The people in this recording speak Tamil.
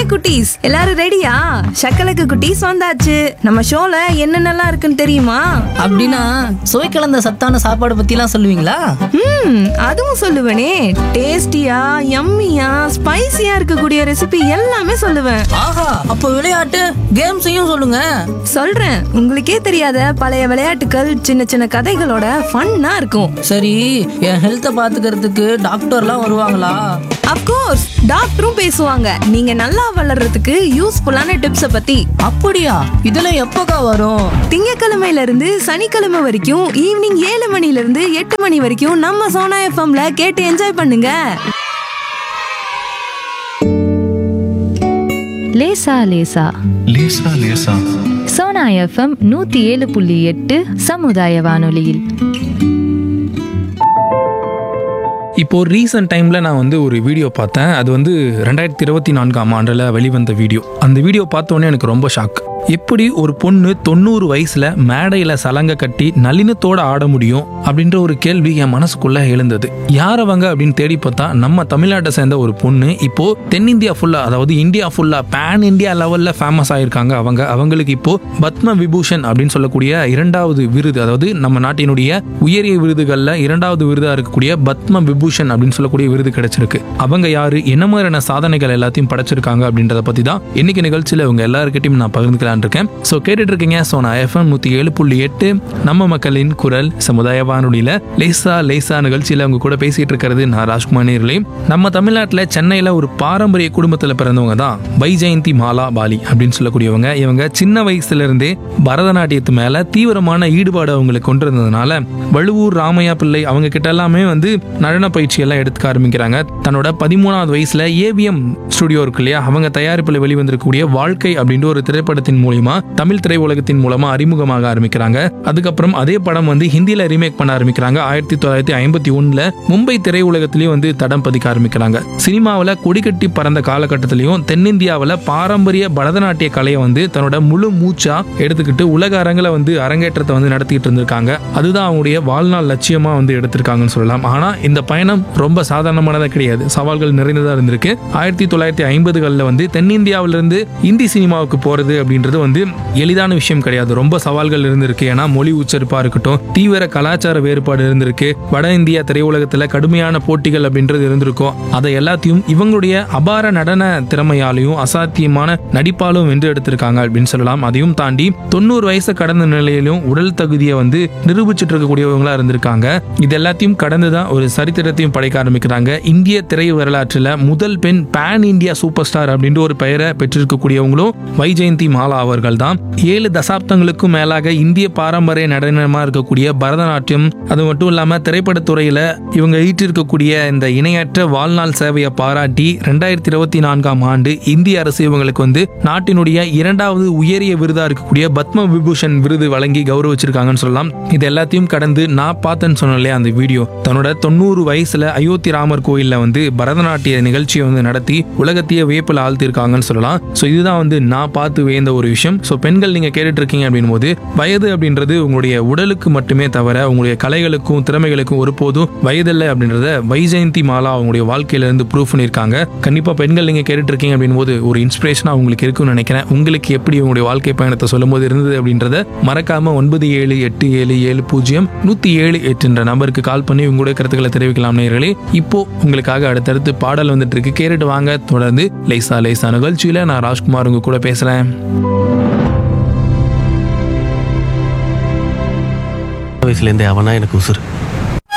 குட்டீஸ் எல்லாரும் ரெடியா? சக்கலக்கு குட்டீஸ் வந்தாச்சு. நம்ம ஷோல என்னென்னலாம் இருக்குன்னு தெரியுமா? அப்படின்னா சுவை கலந்த சத்தான சாப்பாடு பத்திலாம் சொல்லுவீங்களா? அதுவும் சொல்லுவேனே. டேஸ்டியா, யம்மியா, ஸ்பைசியா இருக்கக்கூடிய ரெசிபி எல்லாமே சொல்லுவேன். ஆஹா, அப்ப விளையாட்டு கேம்ஸையும் சொல்லுங்க. சொல்றேன், உங்களுக்கே தெரியாத பழைய விளையாட்டுகள், சின்ன சின்ன கதைகளோட ஃபன்னா இருக்கும். சரி, என் ஹெல்த்தை பாத்துக்கிறதுக்கு டாக்டர்லாம் வருவாங்களா? அப்கோர்ஸ், டாக்டரும் பேசுவாங்க. நீங்க நல்லா வளர்றதுக்கு யூஸ்ஃபுல்லான டிப்ஸ பத்தி. அப்படியா? இதெல்லாம் எப்பக்கா வரும்? திங்கக்கிழமையில இருந்து சனிக்கிழமை வரைக்கும் ஈவினிங் 7 மணில இருந்து 8 மணி வரைக்கும் நம்ம சோனா எஃப்எம்ல கேட்டு என்ஜாய் பண்ணுங்க. லேசா லேசா லேசா லேசா சோனா எஃப்எம் 107.8 சமுதாய வானொலியில். இப்போது ரீசெண்ட் டைமில் நான் வந்து ஒரு வீடியோ பார்த்தேன். அது வந்து 2024ஆம் ஆண்டில் வெளிவந்த வீடியோ. அந்த வீடியோ பார்த்தோன்னே எனக்கு ரொம்ப ஷாக். எப்படி ஒரு பொண்ணு 90 வயசுல மேடையில் சலங்கை கட்டி நளினத்தோட ஆட முடியும் அப்படின்ற ஒரு கேள்வி என் மனசுக்குள்ள எழுந்தது. யார் அவங்க அப்படின்னு தேடி பார்த்தா நம்ம தமிழ்நாட்டை சேர்ந்த ஒரு பொண்ணு இப்போ தென்னிந்தியா ஃபுல்லா, அதாவது இந்தியா ஃபுல்லா, பேன் இந்தியா லெவல்ல ஃபேமஸ் ஆயிருக்காங்க. அவங்களுக்கு இப்போ பத்ம விபூஷன் அப்படின்னு சொல்லக்கூடிய 2வது விருது, அதாவது நம்ம நாட்டினுடைய உயரிய விருதுகள்ல 2வது விருதா இருக்கக்கூடிய பத்ம விபூஷன் அப்படின்னு சொல்லக்கூடிய விருது கிடைச்சிருக்கு. அவங்க யாரு, என்ன மாதிரியான சாதனைகள் எல்லாத்தையும் படைச்சிருக்காங்க அப்படின்றத பத்தி தான் இன்னைக்கு நிகழ்ச்சியில இவங்க எல்லாருக்கிட்டையும் நான் பகிர்ந்துக்கலாம் இருக்கேன். சோ கேட்டுட்டு இருக்கீங்க சோனா எஃப்எம் 107.8 நம்ம மக்களின் குரல் சமுதாய வானொலியில லேசா லேசா நிகழ்ச்சியில அவங்க கூட பேசிட்டு இருக்கிறது நான் ராஜ்குமார். நம்ம தமிழ்நாட்டுல சென்னையில ஒரு பாரம்பரிய குடும்பத்துல பிறந்தவங்க தான் வைஜெயந்தி மாலா பாலி அப்படின்னு சொல்லக்கூடியவங்க. இவங்க சின்ன வயசுல இருந்தே பரதநாட்டியத்து மேல தீவிரமான ஈடுபாடு அவங்களுக்கு கொண்டிருந்ததுனால வழுவூர் ராமையா பிள்ளை அவங்க கிட்ட எல்லாமே வந்து நடன பயிற்சி எல்லாம் எடுத்துக்க ஆரம்பிக்கிறாங்க. தன்னோட 13வது வயசுல ஏவிஎம் ஸ்டுடியோ இருக்கு இல்லையா, அவங்க தயாரிப்பில் வெளிவந்திருக்கக்கூடிய வாழ்க்கை அப்படின்ற ஒரு திரைப்படத்தின் மூலமா தமிழ் திரையுலகத்தின் மூலமா அறிமுகமாக ஆரம்பிக்கிறாங்க. அதுக்கப்புறம் அதே படம் வந்து ஹிந்தியில ரீமேக் பண்ண ஆரம்பிக்கிறாங்க. 1951ல மும்பை திரையுலகத்திலயும் வந்து தடம் பதிக்க ஆரம்பிக்கிறாங்க. சினிமாவில் கொடிக்கட்டி பறந்த காலகட்டத்திலையும் தென்னிந்தியாவில் பாரம்பரிய பரதநாட்டிய கலையை வந்து தன்னோட முழு மூச்சா எடுத்துக்கிட்டு உலக அரங்கில் வந்து அரங்கேற்றத்தை வந்து நடத்திட்டு இருந்திருக்காங்க. அதுதான் அவங்களுடைய வாழ்நாள் லட்சியமா வந்து எடுத்திருக்காங்கன்னு சொல்லலாம். ஆனா இந்த பயணம் ரொம்ப சாதாரணமானதா கிடையாது, சவால்கள் நிறைந்ததா இருந்திருக்கு. 1950களில் வந்து தென்னிந்தியாவிலிருந்து இந்தி சினிமாவுக்கு போறது அப்படின்றது வந்து எளிதான விஷயம் கிடையாது. ரொம்ப சவால்கள் இருந்திருக்கு. ஏன்னா மொழி உச்சரிப்பா இருக்கட்டும், தீவிர கலாச்சார வேறுபாடு இருந்திருக்கு, வட இந்தியா திரையுலகத்துல கடுமையான போட்டிகள் அப்படின்றது இருந்திருக்கும். அதை எல்லாத்தையும் இவங்களுடைய அபார நடன திறமையாலையும் அசாத்தியமான நடிப்பாலும் வென்று எடுத்திருக்காங்க அப்படின்னு சொல்லலாம். அதையும் தாண்டி 90 வயசு கடந்த நிலையிலும் உடல் தகுதியை வந்து நிரூபிச்சுட்டு இருக்கக்கூடியவங்களா இருந்திருக்காங்க. இது எல்லாத்தையும் கடந்துதான் ஒரு சரித்திரத்தையும் படைக்க ஆரம்பிக்கிறாங்க. இந்திய திரை வரலாற்றுல முதல் பெண் பேன் இந்தியா சூப்பர் ஸ்டார் அப்படின்ற ஒரு பெயரை பெற்றிருக்கக்கூடியவங்களும் வைஜெயந்தி மாலா அவர்கள் தான். 7 தசாப்தங்களுக்கும் மேலாக இந்திய பாரம்பரிய நடனமா இருக்கக்கூடிய பரதநாட்டியம், அது மட்டும் இல்லாம திரைப்படத்துறையில இவங்க ஈட்டிருக்கக்கூடிய இந்த இணையற்ற வாழ்நாள் சேவையை பாராட்டி 2024ஆம் ஆண்டு இந்திய அரசு இவங்களுக்கு வந்து நாட்டினுடைய 2வது உயரிய விருதா இருக்கக்கூடிய பத்ம விபூஷன் விருது வழங்கி கௌரவிச்சிருக்காங்கன்னு சொல்லலாம். இது எல்லாத்தையும் கடந்து நான் பார்த்தேன்னு சொன்னேன் அந்த வீடியோ, தன்னோட 90 வயசுல அயோத்தி ராமர் கோயில்ல வந்து பரதநாட்டிய நிகழ்ச்சியை வந்து நடத்தி உலகத்தையே வியப்பில் ஆழ்த்திருக்காங்கன்னு சொல்லலாம். ஸோ இதுதான் வந்து நான் பார்த்து வேந்த ஒரு விஷயம். ஸோ பெண்கள் நீங்க கேட்டுட்டு இருக்கீங்க அப்படின் போது வயது அப்படின்றது உங்களுடைய உடலுக்கு மட்டுமே தவிர உங்களுடைய கலைகளுக்கும் திறமைகளுக்கும் ஒருபோதும் வயதில்லை அப்படின்றத வைஜெயந்தி மாலா அவங்களுடைய வாழ்க்கையில இருந்து ப்ரூவ் பண்ணியிருக்காங்க. கண்டிப்பா பெண்கள் நீங்க கேட்டுட்டு இருக்கீங்க அப்படின் போது ஒரு இன்ஸ்பிரேஷனா உங்களுக்கு இருக்கும்னு நினைக்கிறேன். உங்களுக்கு எப்படி உங்களுடைய வாழ்க்கை பயணத்தை சொல்லும் போது இருந்தது அப்படின்றத மறக்காம 97870107 என்ற நம்பருக்கு கால் பண்ணி உங்களுடைய கருத்துக்களை தெரிவிக்கலாம் நேயர்களே. இப்போ உங்களுக்காக அடுத்தடுத்து பாடல் வந்துட்டு இருக்கு, கேட்டுட்டு வாங்க. தொடர்ந்து லேசா லேசா நிகழ்ச்சியில நான் ராஜ்குமார் உங்க கூட பேசுறேன். வயசுலேருந்தே அவனா எனக்கு உசுறு.